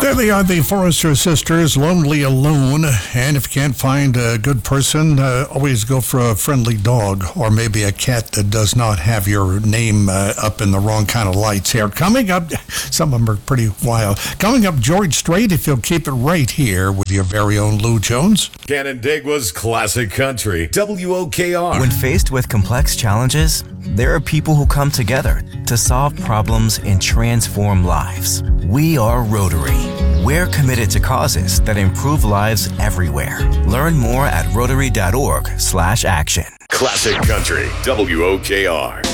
There they are, the Forrester sisters, Lonely Alone. And if you can't find a good person, always go for a friendly dog or maybe a cat that does not have your name up in the wrong kind of lights here. Coming up, some of them are pretty wild. Coming up, George Strait, if you'll keep it right here with your very own Lou Jones. Canandaigua's classic country, WOKR. When faced with complex challenges, there are people who come together to solve problems and transform lives. We are Rotary. We're committed to causes that improve lives everywhere. Learn more at rotary.org/action. Classic country, WOKR.